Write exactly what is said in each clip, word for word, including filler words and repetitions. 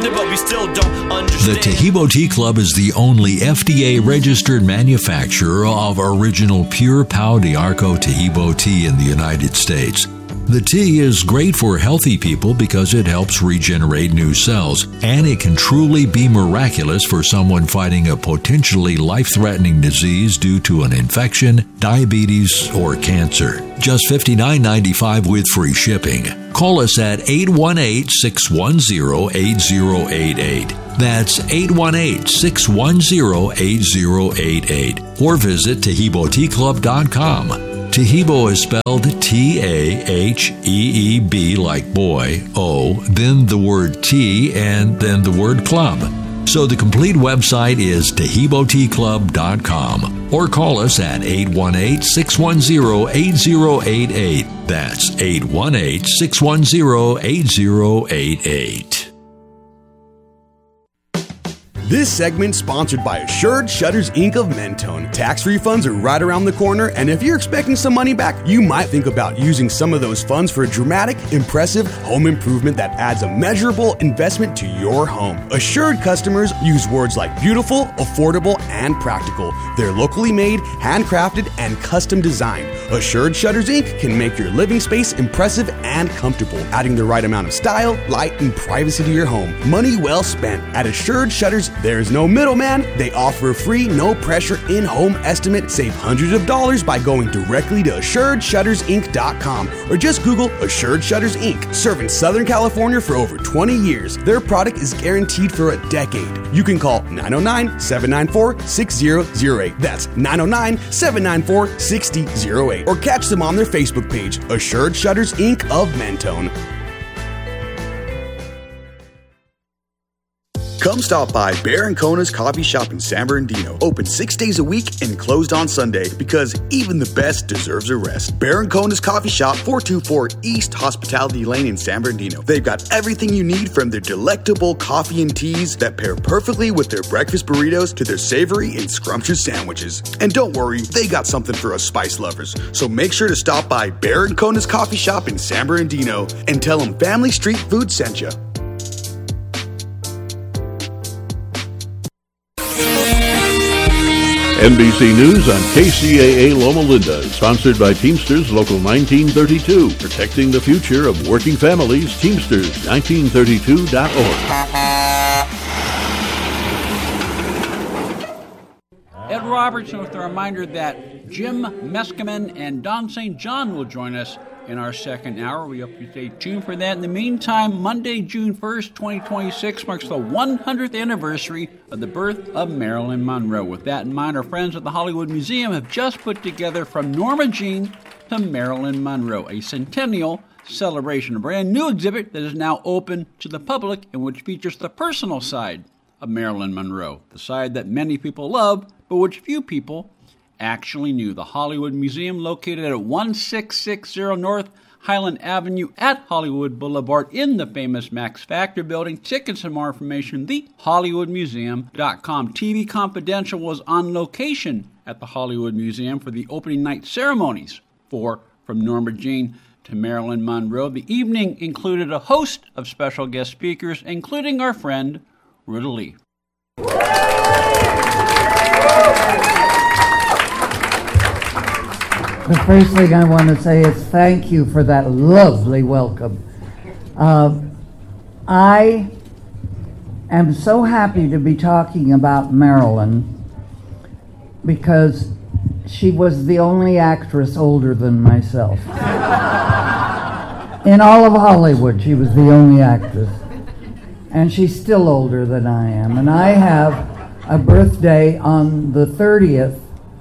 understanding, but we still don't understand. The Taheebo Tea Club is the only F D A-registered manufacturer of original pure Pau d'Arco Taheebo tea in the United States. The tea is great for healthy people because it helps regenerate new cells, and it can truly be miraculous for someone fighting a potentially life-threatening disease due to an infection, diabetes, or cancer. Just fifty-nine ninety-five with free shipping. Call us at eight one eight, six one zero, eight zero eight eight. That's eight one eight, six one zero, eight zero eight eight. Or visit Taheebo Tea Club dot com. Taheebo is spelled T A H E E B like boy, O, then the word tea, and then the word club. So the complete website is Taheebo Tea Club dot com. Or call us at eight one eight, six one zero, eight zero eight eight. That's eight one eight, six one zero, eight zero eight eight. This segment sponsored by Assured Shutters Incorporated of Mentone. Tax refunds are right around the corner, and if you're expecting some money back, you might think about using some of those funds for a dramatic, impressive home improvement that adds a measurable investment to your home. Assured customers use words like beautiful, affordable, and practical. They're locally made, handcrafted, and custom designed. Assured Shutters Incorporated can make your living space impressive and comfortable, adding the right amount of style, light, and privacy to your home. Money well spent. At Assured Shutters, there's no middleman. They offer a free, no-pressure in-home estimate. Save hundreds of dollars by going directly to Assured Shutters Inc dot com or just Google Assured Shutters Incorporated. Serving Southern California for over twenty years, their product is guaranteed for a decade. You can call nine oh nine, seven nine four, six zero zero eight. That's nine oh nine, seven nine four, six zero zero eight. Or catch them on their Facebook page, Assured Shutters Incorporated of Mentone. Come stop by Bear and Kona's Coffee Shop in San Bernardino. Open six days a week and closed on Sunday because even the best deserves a rest. Bear and Kona's Coffee Shop, four two four East Hospitality Lane in San Bernardino. They've got everything you need from their delectable coffee and teas that pair perfectly with their breakfast burritos to their savory and scrumptious sandwiches. And don't worry, they got something for us spice lovers. So make sure to stop by Bear and Kona's Coffee Shop in San Bernardino and tell them Family Street Food sent you. N B C News on K C A A Loma Linda is sponsored by Teamsters Local nineteen thirty-two, protecting the future of working families. Teamsters nineteen thirty-two dot org. Ed Robertson with a reminder that Jim Meskimen and Don Saint John will join us in our second hour. We hope you stay tuned for that. In the meantime, Monday, June first, twenty twenty-six marks the one hundredth anniversary of the birth of Marilyn Monroe. With that in mind, our friends at the Hollywood Museum have just put together From Norma Jean to Marilyn Monroe, a centennial celebration, a brand new exhibit that is now open to the public and which features the personal side of Marilyn Monroe, the side that many people love, but which few people actually knew. The Hollywood Museum, located at one six six zero North Highland Avenue at Hollywood Boulevard in the famous Max Factor building. Tickets and more information, the hollywood museum dot com. T V Confidential was on location at the Hollywood Museum for the opening night ceremonies for From Norma Jean to Marilyn Monroe. The evening included a host of special guest speakers, including our friend Ruta Lee. The first thing I want to say is thank you for that lovely welcome. Uh, I am so happy to be talking about Marilyn because she was the only actress older than myself. In all of Hollywood, she was the only actress. And she's still older than I am. And I have a birthday on the thirtieth.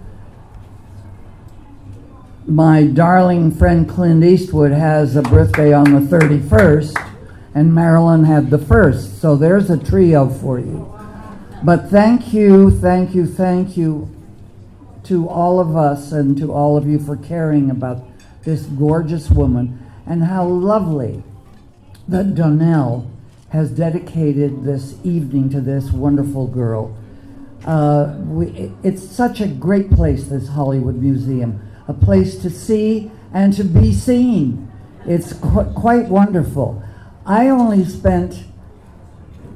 My darling friend Clint Eastwood has a birthday on the thirty-first, and Marilyn had the first. So there's a trio for you. But thank you, thank you, thank you to all of us and to all of you for caring about this gorgeous woman, and how lovely that Donnell has dedicated this evening to this wonderful girl. Uh, we, it's such a great place, this Hollywood Museum. A place to see and to be seen. It's qu- quite wonderful. I only spent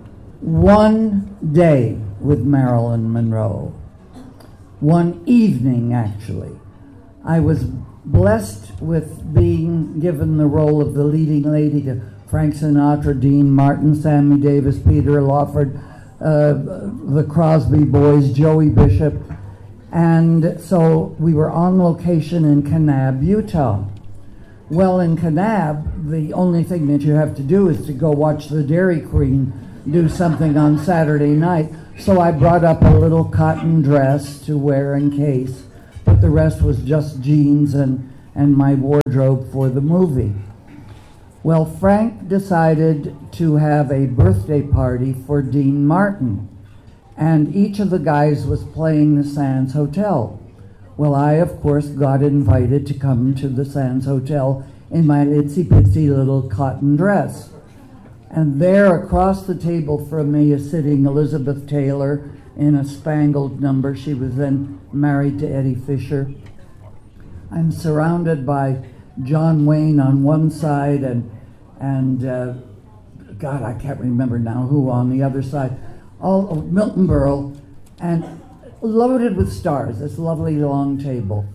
one day with Marilyn Monroe, one evening actually. I was blessed with being given the role of the leading lady to Frank Sinatra, Dean Martin, Sammy Davis, Peter Lawford, uh, the Crosby Boys, Joey Bishop. And so we were on location in Kanab, Utah. Well, in Kanab, the only thing that you have to do is to go watch the Dairy Queen do something on Saturday night. So I brought up a little cotton dress to wear in case, but the rest was just jeans and, and my wardrobe for the movie. Well, Frank decided to have a birthday party for Dean Martin, and each of the guys was playing the Sands Hotel. Well, I, of course, got invited to come to the Sands Hotel in my itsy-bitsy little cotton dress. And there, across the table from me, is sitting Elizabeth Taylor in a Spangled number. She was then married to Eddie Fisher. I'm surrounded by John Wayne on one side and, and uh, God, I can't remember now who on the other side. All oh, Milton Berle, and loaded with stars, this lovely long table.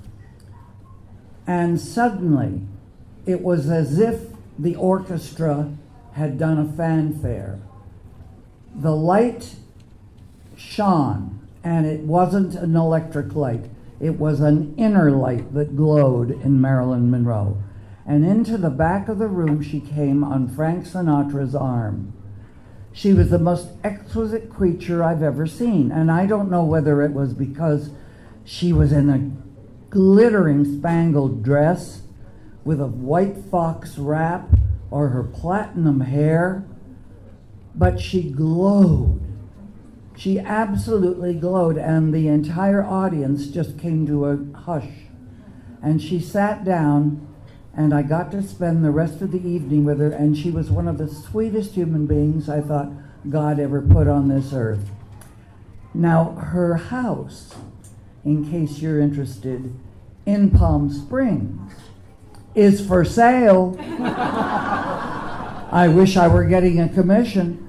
And suddenly, it was as if the orchestra had done a fanfare. The light shone, and it wasn't an electric light. It was an inner light that glowed in Marilyn Monroe. And into the back of the room she came on Frank Sinatra's arm. She was the most exquisite creature I've ever seen, and I don't know whether it was because she was in a glittering spangled dress with a white fox wrap or her platinum hair, but she glowed. She absolutely glowed, and the entire audience just came to a hush. And she sat down, and I got to spend the rest of the evening with her, and she was one of the sweetest human beings I thought God ever put on this earth. Now, her house, in case you're interested, in Palm Springs, is for sale. I wish I were getting a commission.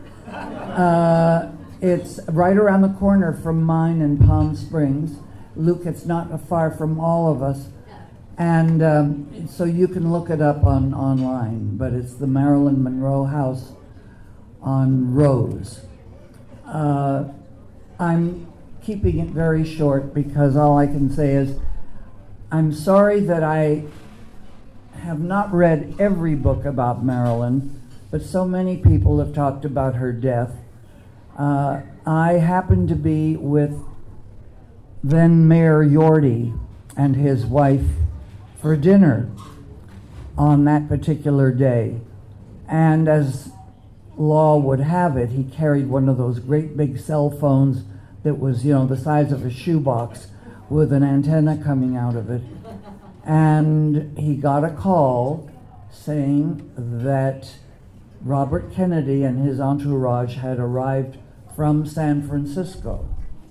Uh, it's right around the corner from mine in Palm Springs. Luke, it's not far from all of us. And um, so you can look it up on online, but it's the Marilyn Monroe house on Rose. Uh, I'm keeping it very short because all I can say is I'm sorry that I have not read every book about Marilyn, but so many people have talked about her death. Uh, I happened to be with then Mayor Yorty and his wife for dinner on that particular day. And as law would have it, he carried one of those great big cell phones that was, you know, the size of a shoebox with an antenna coming out of it. And he got a call saying that Robert Kennedy and his entourage had arrived from San Francisco.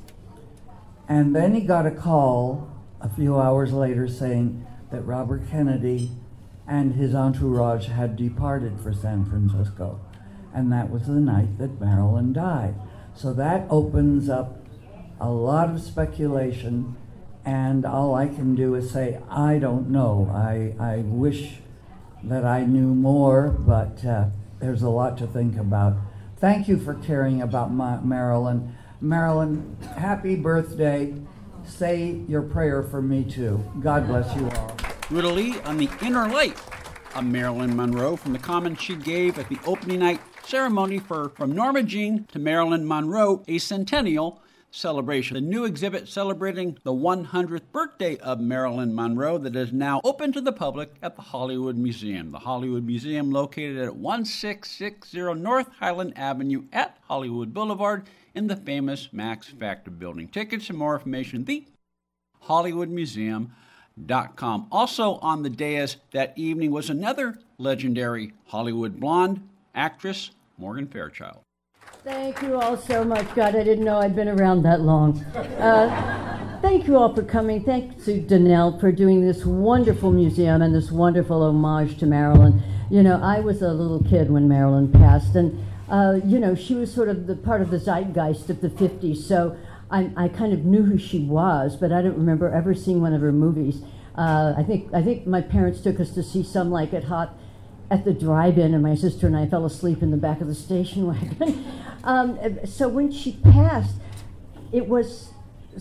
And then he got a call a few hours later saying that Robert Kennedy and his entourage had departed for San Francisco. And that was the night that Marilyn died. So that opens up a lot of speculation, and all I can do is say, I don't know. I, I wish that I knew more, but uh, there's a lot to think about. Thank you for caring about my, Marilyn. Marilyn, happy birthday. Say your prayer for me too. God bless you all. Ruta Lee on the inner light of Marilyn Monroe from the comments she gave at the opening night ceremony for From Norma Jean to Marilyn Monroe, a centennial celebration. The new exhibit celebrating the one hundredth birthday of Marilyn Monroe that is now open to the public at the Hollywood Museum. The Hollywood Museum, located at one six six zero North Highland Avenue at Hollywood Boulevard in the famous Max Factor building. Tickets and more information, the hollywood museum dot com. Also on the dais that evening was another legendary Hollywood blonde, actress Morgan Fairchild. Thank you all so much. God, I didn't know I'd been around that long. Uh, thank you all for coming. Thanks to Danelle for doing this wonderful museum and this wonderful homage to Marilyn. You know, I was a little kid when Marilyn passed, and uh, you know, she was sort of the part of the zeitgeist of the fifties, so I, I kind of knew who she was, but I don't remember ever seeing one of her movies. Uh, I think I think my parents took us to see Some Like It Hot at the drive-in, and my sister and I fell asleep in the back of the station wagon. um, so when she passed, it was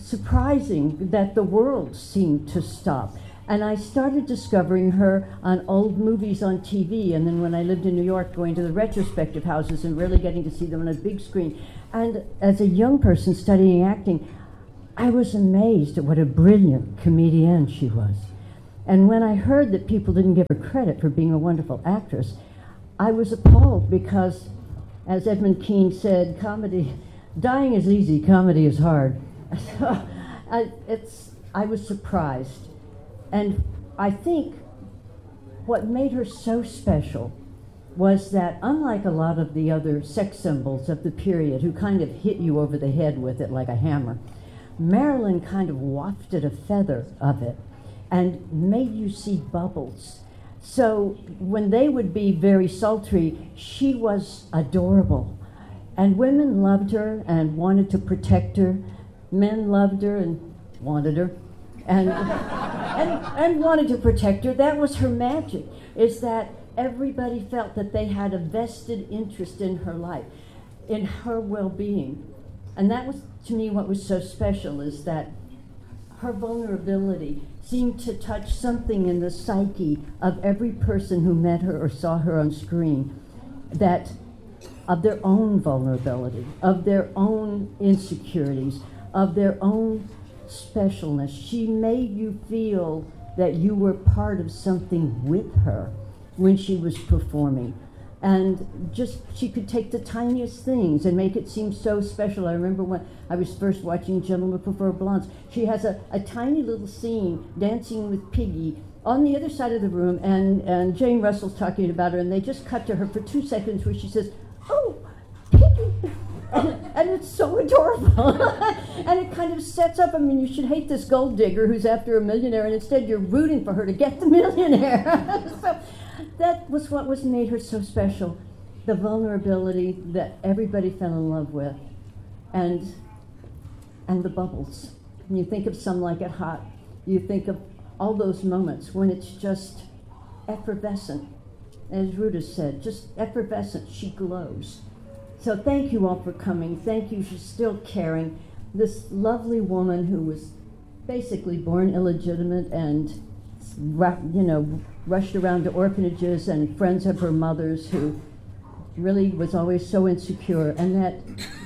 surprising that the world seemed to stop. And I started discovering her on old movies on T V, and then when I lived in New York, going to the retrospective houses and really getting to see them on a big screen. And as a young person studying acting, I was amazed at what a brilliant comedian she was. And when I heard that people didn't give her credit for being a wonderful actress, I was appalled because, as Edmund Kean said, comedy, dying is easy, comedy is hard. So I, it's, I was surprised. And I think what made her so special was that, unlike a lot of the other sex symbols of the period who kind of hit you over the head with it like a hammer, Marilyn kind of wafted a feather of it and made you see bubbles. So when they would be very sultry, she was adorable. And women loved her and wanted to protect her. Men loved her and wanted her. And, and, and wanted to protect her. That was her magic, is that everybody felt that they had a vested interest in her life, in her well-being. And that was, to me, what was so special, is that her vulnerability seemed to touch something in the psyche of every person who met her or saw her on screen, that of their own vulnerability, of their own insecurities, of their own specialness. She made you feel that you were part of something with her when she was performing. And just, she could take the tiniest things and make it seem so special. I remember when I was first watching Gentlemen Prefer Blondes, she has a, a tiny little scene dancing with Piggy on the other side of the room, and, and Jane Russell's talking about her, and they just cut to her for two seconds where she says, "Oh, Piggy." And, and it's so adorable. And it kind of sets up, I mean, you should hate this gold digger who's after a millionaire, and instead you're rooting for her to get the millionaire. So that was what was made her so special, the vulnerability that everybody fell in love with, and and the bubbles. When you think of Some Like It Hot, you think of all those moments when it's just effervescent. As Ruta said, just effervescent, she glows. So thank you all for coming. Thank you for still caring. This lovely woman who was basically born illegitimate and, you know, rushed around to orphanages and friends of her mother's, who really was always so insecure, and that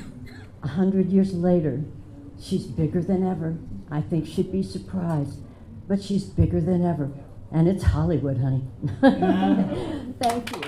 a hundred years later, she's bigger than ever. I think she'd be surprised, but she's bigger than ever. And it's Hollywood, honey. Thank you.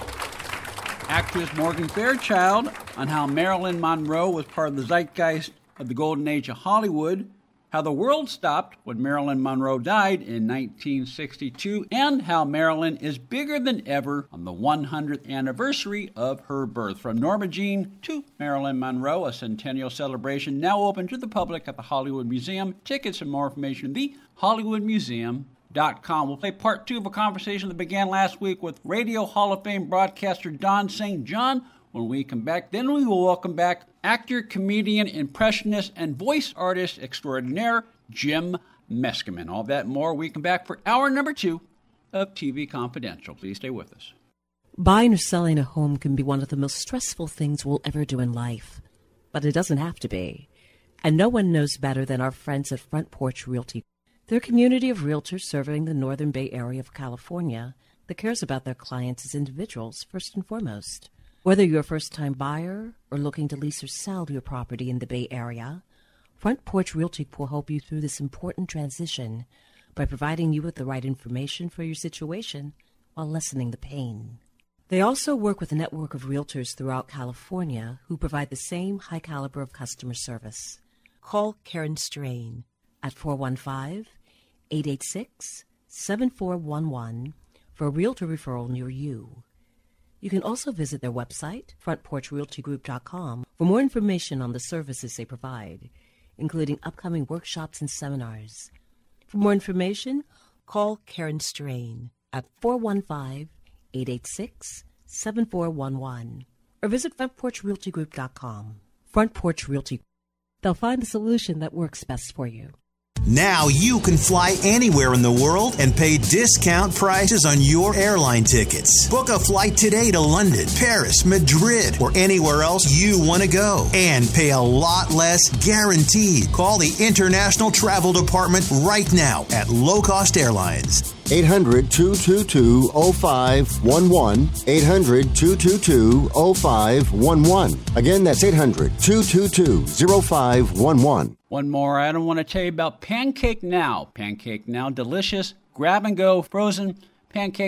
Actress Morgan Fairchild on how Marilyn Monroe was part of the zeitgeist of the golden age of Hollywood, how the world stopped when Marilyn Monroe died in nineteen sixty-two, and how Marilyn is bigger than ever on the one hundredth anniversary of her birth. From Norma Jean to Marilyn Monroe, a centennial celebration now open to the public at the Hollywood Museum. Tickets and more information at the hollywood museum dot com. We'll play part two of a conversation that began last week with Radio Hall of Fame broadcaster Don Saint John. When we come back, then we will welcome back actor, comedian, impressionist, and voice artist extraordinaire Jim Meskimen. All that and more. We come back for hour number two of T V Confidential. Please stay with us. Buying or selling a home can be one of the most stressful things we'll ever do in life, but it doesn't have to be. And no one knows better than our friends at Front Porch Realty. They're a community of realtors serving the Northern Bay Area of California that cares about their clients as individuals first and foremost. Whether you're a first-time buyer or looking to lease or sell your property in the Bay Area, Front Porch Realty will help you through this important transition by providing you with the right information for your situation while lessening the pain. They also work with a network of realtors throughout California who provide the same high caliber of customer service. Call Karen Strain at four one five, eight eight six, seven four one one for a realtor referral near you. You can also visit their website, front porch realty group dot com, for more information on the services they provide, including upcoming workshops and seminars. For more information, call Karen Strain at four one five, eight eight six, seven four one one or or visit front porch realty group dot com. Front Porch Realty. They'll find the solution that works best for you. Now you can fly anywhere in the world and pay discount prices on your airline tickets. Book a flight today to London, Paris, Madrid, or anywhere else you want to go. And pay a lot less guaranteed. Call the International Travel Department right now at Low Cost Airlines. eight hundred, two two two, oh five one one. eight hundred, two two two, oh five one one. Again, that's eight hundred, two two two, oh five one one. One more item I want to tell you about Pancake Now. Pancake Now, delicious, grab and go, frozen pancake